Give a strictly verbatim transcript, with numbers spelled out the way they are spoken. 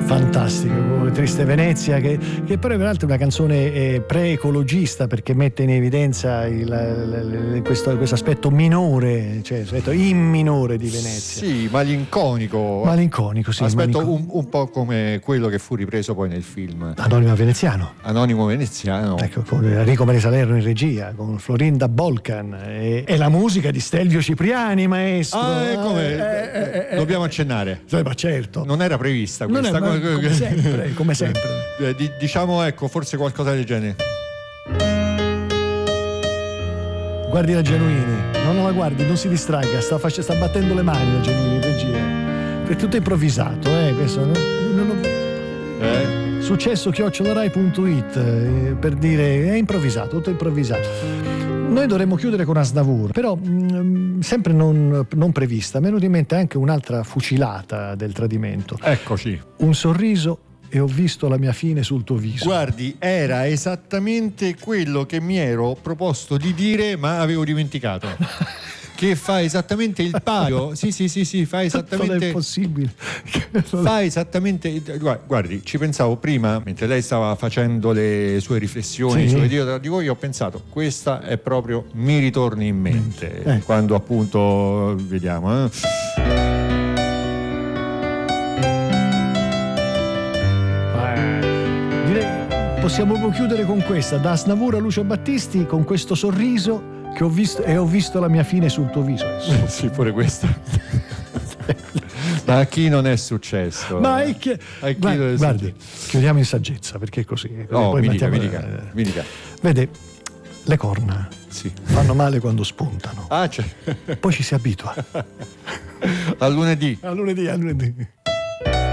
Fantastico, Triste Venezia, che, che però peraltro è una canzone eh, pre-ecologista, perché mette in evidenza il, il, il, questo, questo aspetto minore, cioè aspetto in minore di Venezia. Sì, malinconico. Malinconico, sì. Aspetto malinconico. Un, un po' come quello che fu ripreso poi nel film Anonimo Veneziano. Anonimo Veneziano. Ecco, con Enrico Maria Salerno in regia, con Florinda Bolcan e, e la musica di Stelvio Cipriani, maestro. Ah, ecco, eh, eh, eh, dobbiamo accennare. Eh, ma certo. Non era prevista Non questa è, ma come sempre, come sempre. Eh, di, diciamo, ecco, forse qualcosa del genere. Guardi la Genuini, no, non la guardi, non si distragga, sta, face, sta battendo le mani la Genuini in regia. È tutto improvvisato, eh, questo. Non, non, Eh? Successo chiocciolarai punto it, eh, per dire, è improvvisato, tutto improvvisato. Noi dovremmo chiudere con Aznavour, però mh, sempre non, non prevista. Mi è venuta in mente anche un'altra fucilata del tradimento. Eccoci. Un sorriso e ho visto la mia fine sul tuo viso. Guardi, era esattamente quello che mi ero proposto di dire, ma avevo dimenticato. Che fa esattamente il paio. Sì, sì, sì, sì, fa esattamente. Non è possibile. Fa esattamente. Guardi, ci pensavo prima, mentre lei stava facendo le sue riflessioni, sì, sulle Dio tra di voi, ho pensato, questa è proprio, mi ritorni in mente. Eh. Quando appunto, vediamo, eh. Possiamo chiudere con questa, da Aznavour a Lucio Battisti, con questo sorriso che ho visto e ho visto la mia fine sul tuo viso. Sì, pure questa. Ma a chi non è successo? Ma è che... A chi guardi, non è guardi, chiudiamo in saggezza, perché è così. No, poi mi dica, mettiamo, mi dica, eh, mi dica. Vede, le corna sì. fanno male quando spuntano. Ah, c'è. Poi ci si abitua. A lunedì. A lunedì, a lunedì.